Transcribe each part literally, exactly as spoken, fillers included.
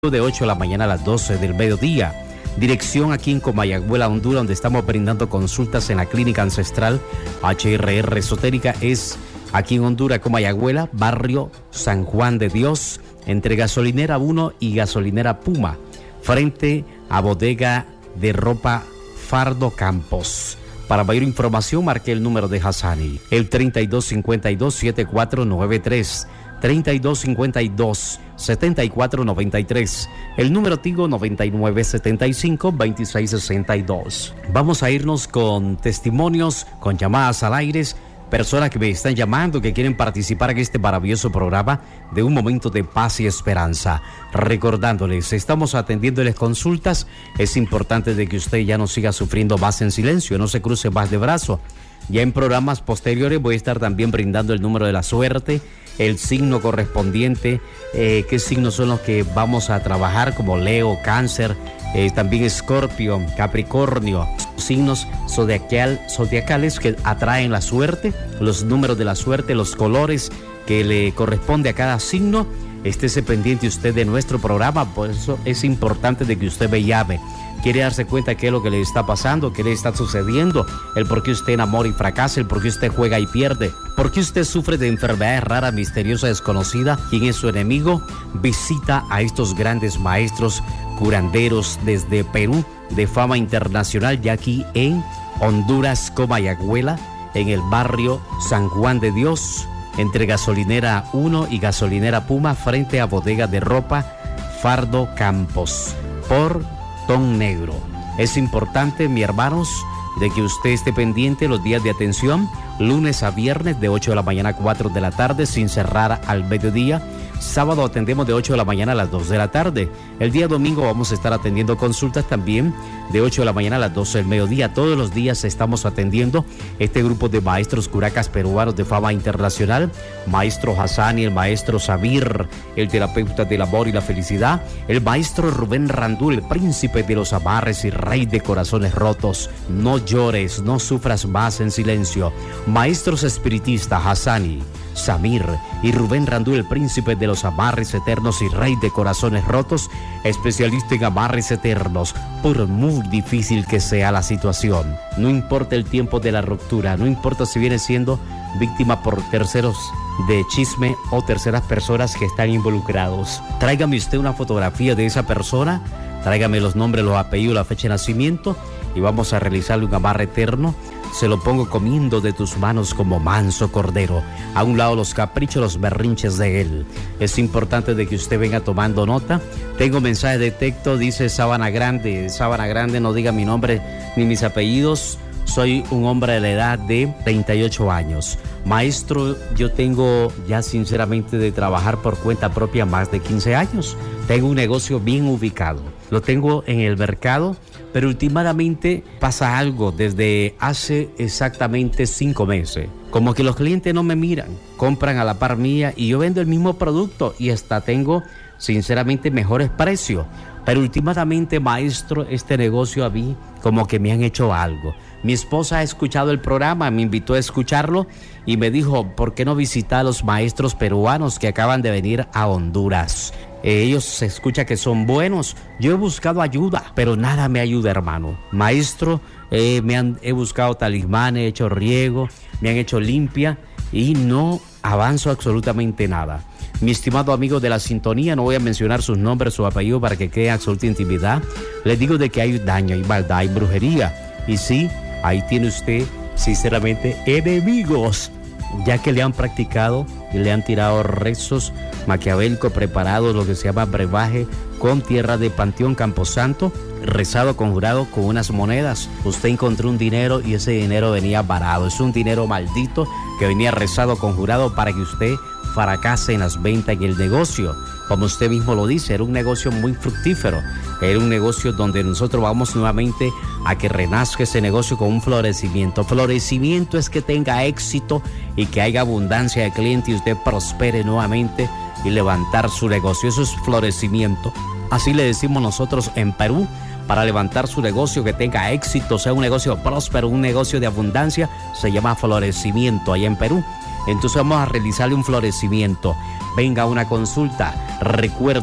de ocho de la mañana a las doce del mediodía. Dirección aquí en Comayagüela, Honduras, donde estamos brindando consultas en la Clínica Ancestral H R R Esotérica. Es aquí en Honduras, Comayagüela, barrio San Juan de Dios, entre Gasolinera uno y Gasolinera Puma, frente a Bodega de Ropa Fardo Campos. Para mayor información, marque el número de Hassani, el treinta y dos cincuenta y dos, setenta y cuatro noventa y tres, treinta y dos cincuenta y dos, setenta y cuatro noventa y tres, el número Tigo noventa y nueve setenta y cinco, veintiséis sesenta y dos. Vamos a irnos con testimonios, con llamadas al aire, personas que me están llamando, que quieren participar en este maravilloso programa de un momento de paz y esperanza. Recordándoles, estamos atendiéndoles consultas. Es importante de que usted ya no siga sufriendo más en silencio, no se cruce más de brazo. Ya en programas posteriores voy a estar también brindando el número de la suerte, el signo correspondiente, eh, qué signos son los que vamos a trabajar, como Leo, Cáncer, eh, también Escorpio, Capricornio, signos zodiacal, zodiacales que atraen la suerte, los números de la suerte, los colores que le corresponde a cada signo. Estése pendiente usted de nuestro programa, por eso es importante de que usted me llame. Quiere darse cuenta qué es lo que le está pasando, qué le está sucediendo, el por qué usted enamora y fracasa, el por qué usted juega y pierde, por qué usted sufre de enfermedades raras, misteriosas, desconocidas, quién es su enemigo. Visita a estos grandes maestros curanderos desde Perú, de fama internacional, ya aquí en Honduras, Comayagüela, en el barrio San Juan de Dios, entre Gasolinera uno y Gasolinera Puma, frente a Bodega de Ropa Fardo Campos, por Ton Negro. Es importante, mis hermanos, de que usted esté pendiente los días de atención, lunes a viernes de ocho de la mañana a cuatro de la tarde, sin cerrar al mediodía. Sábado atendemos de ocho de la mañana a las dos de la tarde. El día domingo vamos a estar atendiendo consultas también de ocho de la mañana a las doce del mediodía. Todos los días estamos atendiendo este grupo de maestros curacas peruanos de fama internacional. Maestro Hassani, el maestro Samir, el terapeuta del amor y la felicidad. El maestro Rubén Randul, el príncipe de los amarres y rey de corazones rotos. No llores, no sufras más en silencio. Maestros espiritistas Hassani, Samir y Rubén Randul, el príncipe de los amarres eternos y rey de corazones rotos, especialista en amarres eternos, por muy difícil que sea la situación. No importa el tiempo de la ruptura, no importa si viene siendo víctima por terceros de chisme o terceras personas que están involucrados. Tráigame usted una fotografía de esa persona, tráigame los nombres, los apellidos, la fecha de nacimiento y vamos a realizarle un amarre eterno. Se lo pongo comiendo de tus manos como manso cordero. A un lado los caprichos, los berrinches de él. Es importante de que usted venga tomando nota. Tengo mensaje de texto, dice Sabana Grande. Sabana Grande, no diga mi nombre ni mis apellidos. Soy un hombre de la edad de treinta y ocho años. Maestro, yo tengo ya sinceramente de trabajar por cuenta propia más de quince años. Tengo un negocio bien ubicado. Lo tengo en el mercado, pero últimamente pasa algo desde hace exactamente cinco meses. Como que los clientes no me miran, compran a la par mía y yo vendo el mismo producto y hasta tengo sinceramente mejores precios. Pero últimamente, maestro, este negocio a mí como que me han hecho algo. Mi esposa ha escuchado el programa, me invitó a escucharlo y me dijo, ¿por qué no visitar a los maestros peruanos que acaban de venir a Honduras? Eh, ellos se escucha que son buenos. Yo he buscado ayuda, pero nada me ayuda, hermano. Maestro, eh, me han, he buscado talismanes, he hecho riego, me han hecho limpia y no avanzo absolutamente nada. Mi estimado amigo de la sintonía, no voy a mencionar sus nombres, su apellido para que quede en absoluta intimidad. Les digo de que hay daño, hay maldad, hay brujería. Y sí, ahí tiene usted, sinceramente, enemigos, ya que le han practicado y le han tirado rezos maquiavélicos preparados, lo que se llama brebaje con tierra de Panteón Camposanto, rezado, conjurado con unas monedas. Usted encontró un dinero y ese dinero venía varado. Es un dinero maldito que venía rezado, conjurado para que usted fracase en las ventas y el negocio. Como usted mismo lo dice, era un negocio muy fructífero. Era un negocio donde nosotros vamos nuevamente a que renazca ese negocio con un florecimiento. Florecimiento es que tenga éxito y que haya abundancia de clientes y usted prospere nuevamente y levantar su negocio. Eso es florecimiento. Así le decimos nosotros en Perú, para levantar su negocio, que tenga éxito, sea un negocio próspero, un negocio de abundancia, se llama florecimiento allá en Perú. Entonces vamos a realizarle un florecimiento. Venga a una consulta. Recuerde,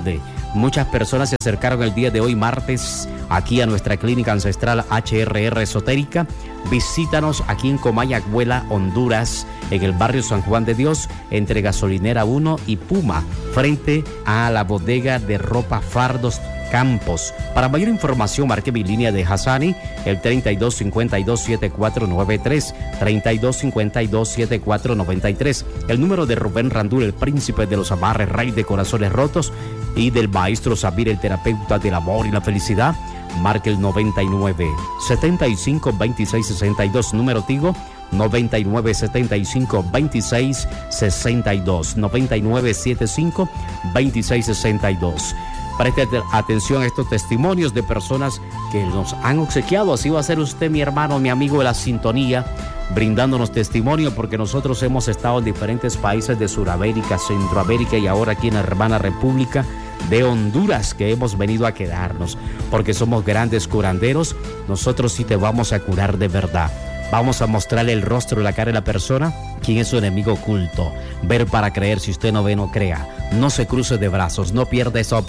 Muchas personas se acercaron el día de hoy, martes, aquí a nuestra clínica ancestral H R R Esotérica. Visítanos aquí en Comayagüela, Honduras, en el barrio San Juan de Dios, entre Gasolinera uno y Puma, frente a la bodega de ropa Fardos Campos. Para mayor información, marque mi línea de Hassani, el treinta y dos cincuenta y dos setenta y cuatro noventa y tres, treinta y dos cincuenta y dos setenta y cuatro noventa y tres. El número de Rubén Randul, el príncipe de los amarres, rey de corazones rotos, y del maestro Sabir, el terapeuta del amor y la felicidad. Marque el noventa y nueve setenta y cinco veintiséis sesenta y dos, número Tigo, noventa y nueve setenta y cinco veintiséis sesenta y dos, noventa y nueve setenta y cinco veintiséis sesenta y dos. Preste atención a estos testimonios de personas que nos han obsequiado. Así va a ser usted, mi hermano, mi amigo de la sintonía, brindándonos testimonio, porque nosotros hemos estado en diferentes países de Sudamérica, Centroamérica y ahora aquí en la hermana República de Honduras, que hemos venido a quedarnos, porque somos grandes curanderos. Nosotros sí te vamos a curar de verdad. Vamos a mostrarle el rostro, la cara de la persona, quién es su enemigo oculto. Ver para creer. Si usted no ve, no crea. No se cruce de brazos, no pierda esa oportunidad.